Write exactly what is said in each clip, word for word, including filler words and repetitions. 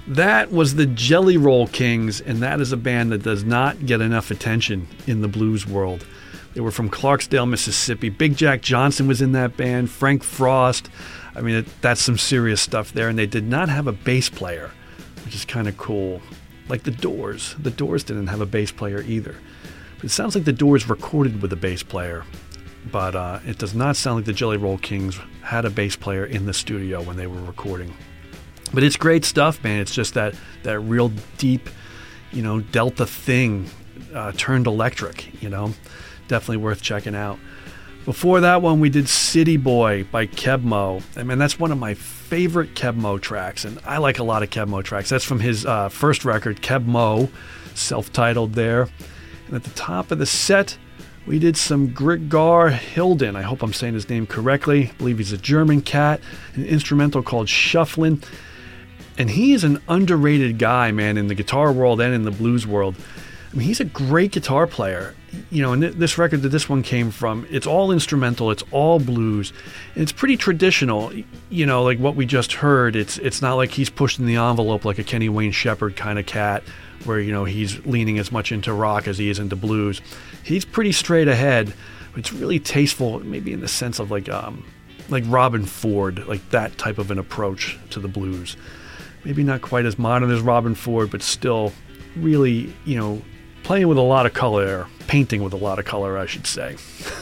That was the Jelly Roll Kings, and that is a band that does not get enough attention in the blues world. They were from Clarksdale, Mississippi. Big Jack Johnson was in that band, Frank Frost. I mean, it, that's some serious stuff there, and they did not have a bass player, which is kind of cool. Like the Doors. The Doors didn't have a bass player either. But it sounds like the Doors recorded with a bass player, but uh, it does not sound like the Jelly Roll Kings had a bass player in the studio when they were recording. But it's great stuff, man. It's just that, that real deep, you know, Delta thing uh, turned electric, you know. Definitely worth checking out. Before that one, we did City Boy by Keb' Mo'. I mean, that's one of my favorite Keb' Mo' tracks, and I like a lot of Keb' Mo' tracks. That's from his uh, first record, Keb' Mo', self-titled there. And at the top of the set, we did some Gregor Hilden. I hope I'm saying his name correctly. I believe he's a German cat. An instrumental called Shufflin'. And he is an underrated guy, man, in the guitar world and in the blues world. I mean, he's a great guitar player. You know, and this record that this one came from, it's all instrumental, it's all blues, and it's pretty traditional. You know, like what we just heard, it's it's not like he's pushing the envelope like a Kenny Wayne Shepherd kind of cat, where, you know, he's leaning as much into rock as he is into blues. He's pretty straight ahead, but it's really tasteful, maybe in the sense of like um, like Robin Ford, like that type of an approach to the blues. Maybe not quite as modern as Robin Ford, but still really, you know, playing with a lot of color, painting with a lot of color, I should say.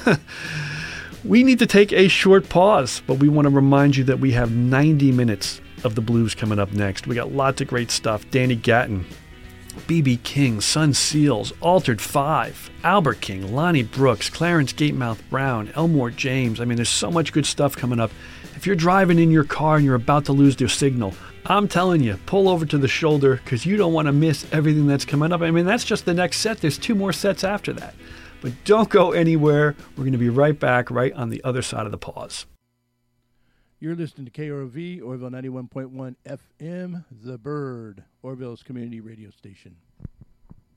We need to take a short pause, but we want to remind you that we have ninety minutes of the blues coming up next. We got lots of great stuff. Danny Gatton, B B King, Sun Seals, Altered Five, Albert King, Lonnie Brooks, Clarence Gatemouth Brown, Elmore James. I mean, there's so much good stuff coming up. If you're driving in your car and you're about to lose your signal, I'm telling you, pull over to the shoulder because you don't want to miss everything that's coming up. I mean, that's just the next set. There's two more sets after that. But don't go anywhere. We're going to be right back, right on the other side of the pause. You're listening to K R O V, Orville ninety-one point one F M, The Bird, Orville's community radio station.